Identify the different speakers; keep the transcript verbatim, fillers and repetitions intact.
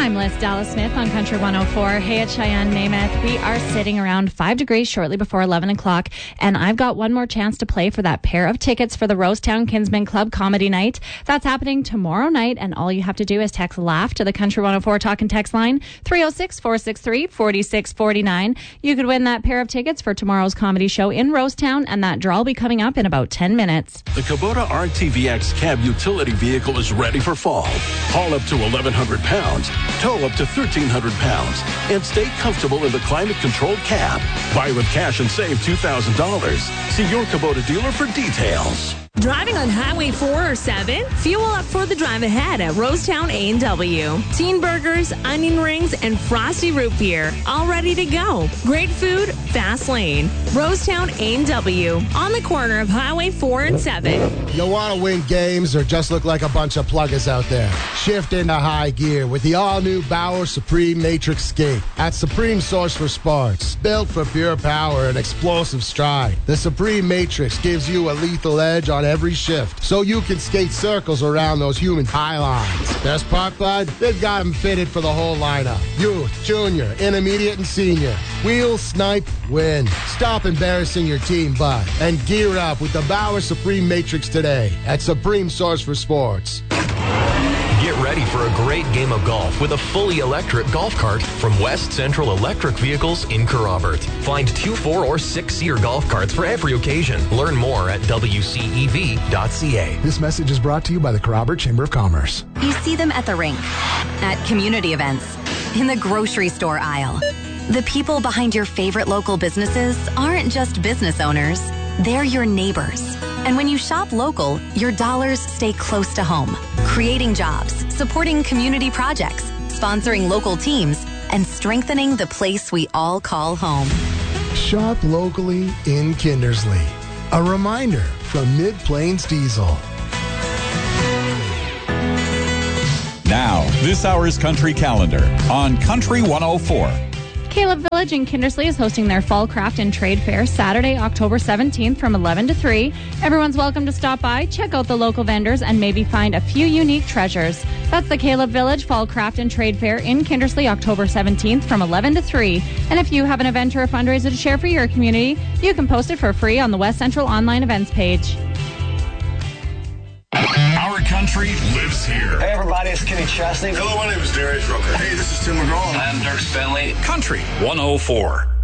Speaker 1: Timeless, Dallas Smith on Country one oh four. Hey, it's Cheyenne Namath. We are sitting around five degrees shortly before eleven o'clock, and I've got one more chance to play for that pair of tickets for the Rosetown Kinsman Club Comedy Night. That's happening tomorrow night, and all you have to do is text LAUGH to the Country one oh four talk and text line three oh six, four six three, four six four nine. You could win that pair of tickets for tomorrow's comedy show in Rosetown, and that draw will be coming up in about ten minutes.
Speaker 2: The Kubota R T V X cab utility vehicle is ready for fall. Haul up to eleven hundred pounds, tow up to thirteen hundred pounds, and stay comfortable in the climate-controlled cab. Buy with cash and save two thousand dollars. See your Kubota dealer for details.
Speaker 3: Driving on Highway four or seven? Fuel up for the drive ahead at Rosetown A and W. Teen burgers, onion rings, and frosty root beer. All ready to go. Great food, fast lane. Rosetown A and W. On the corner of Highway four and seven.
Speaker 4: You want to win games or just look like a bunch of pluggers out there? Shift into high gear with the all-new Bauer Supreme Matrix Skate at Supreme Source for Sports. Built for pure power and explosive stride, the Supreme Matrix gives you a lethal edge on every shift, so you can skate circles around those human high lines. Best part, bud? They've got them fitted for the whole lineup. Youth, junior, intermediate, and senior. Wheel, snipe, win. Stop embarrassing your team, bud, and gear up with the Bauer Supreme Matrix today at Supreme Source for Sports.
Speaker 5: Get ready for a great game of golf with a fully electric golf cart from West Central Electric Vehicles in Kerrobert. Find two, four, or six-seater golf carts for every occasion. Learn more at w c e v dot c a.
Speaker 6: This message is brought to you by the Kerrobert Chamber of Commerce.
Speaker 7: You see them at the rink, at community events, in the grocery store aisle. The people behind your favorite local businesses aren't just business owners. They're your neighbors. And when you shop local, your dollars stay close to home, creating jobs, supporting community projects, sponsoring local teams, and strengthening the place we all call home.
Speaker 6: Shop locally in Kindersley. A reminder from Mid-Plains Diesel.
Speaker 8: Now, this hour's Country Calendar on Country one oh four.
Speaker 1: Caleb Village in Kindersley is hosting their Fall Craft and Trade Fair Saturday, October seventeenth from eleven to three. Everyone's welcome to stop by, check out the local vendors, and maybe find a few unique treasures. That's the Caleb Village Fall Craft and Trade Fair in Kindersley, October seventeenth from eleven to three. And if you have an event or a fundraiser to share for your community, you can post it for free on the West Central online events page.
Speaker 8: Our country lives here.
Speaker 9: Hey everybody, it's Kenny Chesney.
Speaker 10: Hello, my name is Darius Rucker. Hey, this is Tim McGraw.
Speaker 11: I'm Dirk Bentley.
Speaker 8: Country one oh four.